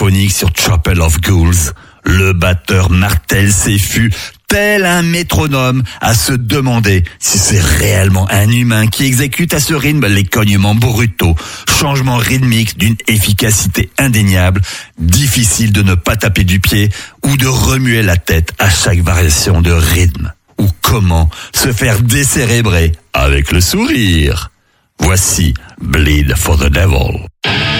symphonique sur Chapel of Ghouls. Le batteur martèle ses fûts tel un métronome à se demander si c'est réellement un humain qui exécute à ce rythme les cognements brutaux, changements rythmiques d'une efficacité indéniable, difficile de ne pas taper du pied ou de remuer la tête à chaque variation de rythme. Ou comment se faire décérébrer avec le sourire. Voici Bleed for the Devil.